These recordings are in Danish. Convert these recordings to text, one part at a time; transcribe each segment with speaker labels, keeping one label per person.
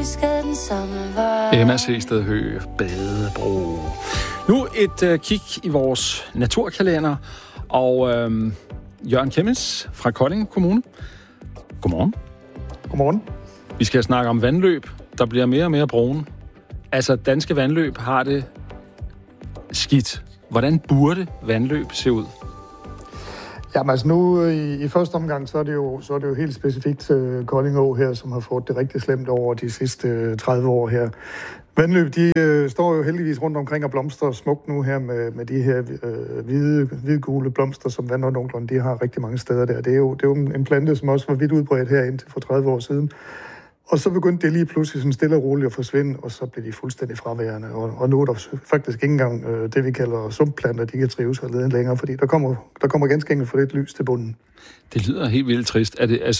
Speaker 1: skal den samme vej.
Speaker 2: Emma Seested Høgh, Badebro. Nu et kig i vores naturkalender, og Jørgen Kemmens fra Kolding Kommune. Godmorgen.
Speaker 3: Godmorgen.
Speaker 2: Vi skal snakke om vandløb, der bliver mere og mere brune. Altså, danske vandløb har det skidt. Hvordan burde vandløb se ud?
Speaker 3: Jamen altså nu i første omgang, så er det jo helt specifikt Kolding Å her, som har fået det rigtig slemt over de sidste 30 år her. Vandløb, de står jo heldigvis rundt omkring og blomstrer smukt nu her med de her hvidgule blomster, som vandrenoglerne, de har rigtig mange steder der. Det er jo en plante, som også var vidt udbredt her indtil for 30 år siden. Og så begyndte det lige pludselig sådan stille og roligt at forsvinde, og så blev de fuldstændig fraværende. Og nu er der faktisk ikke engang det, vi kalder sumpplanter, de kan trives og lede længere, fordi der kommer ganske enkelt for lidt lys til bunden.
Speaker 2: Det lyder helt vildt trist.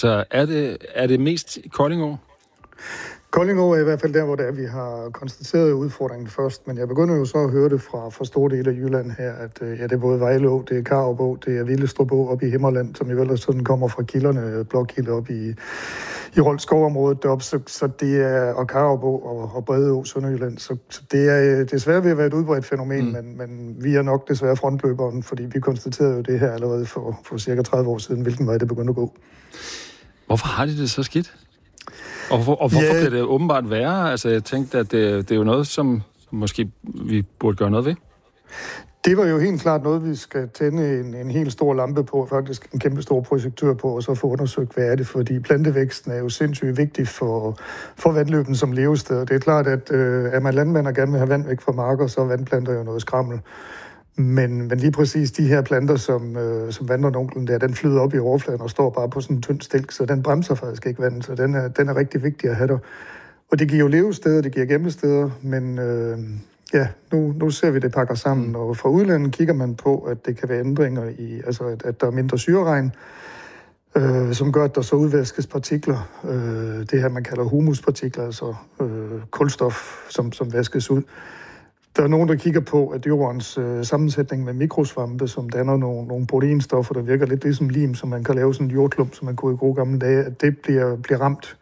Speaker 2: Er det mest Kolding Å?
Speaker 3: Kolding Å er i hvert fald der, hvor det er, vi har konstateret udfordringen først, men jeg begynder jo så at høre det fra store dele af Jylland her, at det er både Vejle Å, det er Karup Å, det er Villestrup Å op i Himmerland, som jo ellers sådan kommer fra kilderne, Blåkilde op i Rold skovområdet deroppe, så det er, og Karup Å og Brede Å, Sønderjylland, så det er desværre ved at være et udbredt fænomen, men vi er nok desværre frontløberen, fordi vi konstaterede jo det her allerede for cirka 30 år siden, hvilken vej det begyndte at gå.
Speaker 2: Hvorfor har de det så skidt? Og hvorfor bliver det åbenbart værre? Altså, jeg tænkte, at det er jo noget, som måske vi burde gøre noget ved.
Speaker 3: Det var jo helt klart noget, vi skal tænde en helt stor lampe på, faktisk en kæmpe stor projektør på, og så få undersøgt, hvad er det, fordi plantevæksten er jo sindssygt vigtig for vandløben som levested. Det er klart, at er man landmand og gerne vil have vand væk fra marker, så er vandplanter jo noget skrammel. Men lige præcis de her planter, som vandrenonklen der, den flyder op i overfladen og står bare på sådan en tynd stilk, så den bremser faktisk ikke vandet, så den er rigtig vigtig at have der. Og det giver jo levesteder, det giver gemmesteder, men nu ser vi det pakker sammen, og fra udlandet kigger man på, at det kan være ændringer i, altså at der er mindre syreregn, som gør, at der så udvaskes partikler, det her man kalder humuspartikler, altså kulstof, som vaskes ud. Der er nogen, der kigger på, at jordens sammensætning med mikrosvampe, som danner nogle proteinstoffer, der virker lidt ligesom lim, så man kan lave sådan en jordklump, som man kunne i gode gamle dage, at det bliver ramt.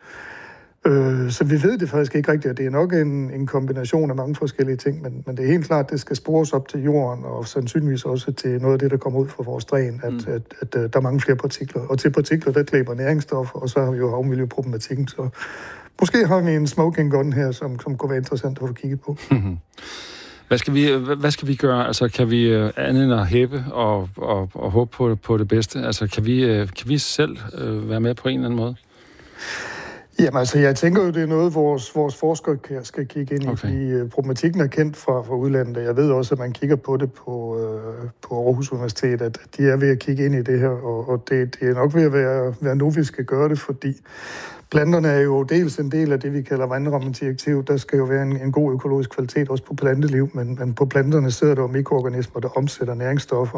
Speaker 3: Så vi ved det faktisk ikke rigtigt, og det er nok en kombination af mange forskellige ting, men det er helt klart, at det skal spores op til jorden, og sandsynligvis også til noget af det, der kommer ud fra vores dræn, at der er mange flere partikler. Og til partikler, der klæber næringsstoffer, og så har vi jo havmiljøproblematikken, så måske har vi en smoking gun her, som kunne være interessant at få kigget på.
Speaker 2: Hvad skal vi gøre? Altså, kan vi andet end at hæppe og håbe på det bedste? Altså, kan vi selv være med på en eller anden måde?
Speaker 3: Jamen altså, jeg tænker jo, det er noget, vores forskere skal kigge ind i, fordi problematikken er kendt fra udlandet. Jeg ved også, at man kigger på det på Aarhus Universitet, at de er ved at kigge ind i det her, og det er nok ved at være nu, vi skal gøre det, fordi planterne er jo dels en del af det, vi kalder vandrammedirektiv. Der skal jo være en god økologisk kvalitet også på planteliv, men på planterne sidder der jo mikroorganismer, der omsætter næringsstoffer.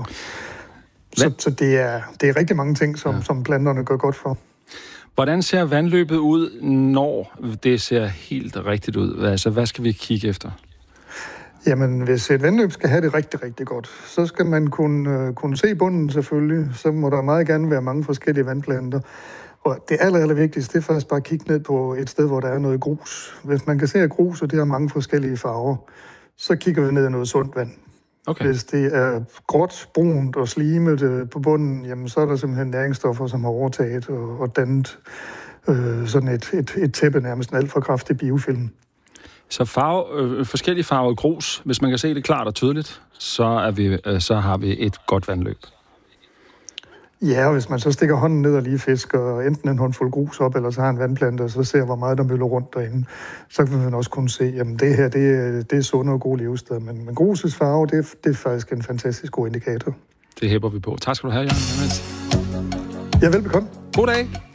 Speaker 3: Så det er rigtig mange ting, som planterne gør godt for.
Speaker 2: Hvordan ser vandløbet ud, når det ser helt rigtigt ud? Altså, hvad skal vi kigge efter?
Speaker 3: Jamen, hvis et vandløb skal have det rigtig, rigtig godt, så skal man kunne se bunden selvfølgelig. Så må der meget gerne være mange forskellige vandplanter. Og det aller vigtigste, det er faktisk bare at kigge ned på et sted, hvor der er noget grus. Hvis man kan se, at grus, og det har mange forskellige farver, så kigger vi ned i noget sundt vand. Okay. Hvis det er gråt, brunt og slimet på bunden, jamen, så er der simpelthen næringsstoffer, som har overtaget og dannet sådan et tæppe, nærmest en alt for kraftig biofilm.
Speaker 2: Så forskellige farver grus, hvis man kan se det klart og tydeligt, så har vi et godt vandløb.
Speaker 3: Ja, og hvis man så stikker hånden ned og lige fisker enten en håndfuld grus op, eller så har en vandplante, og så ser, hvor meget der møller rundt derinde, så kan man også kunne se, jamen det her, det er sunde og gode levesteder. Men grusets farve, det er faktisk en fantastisk god indikator.
Speaker 2: Det hæpper vi på. Tak skal du have, Jørgen.
Speaker 3: Ja, velbekomme.
Speaker 2: God dag.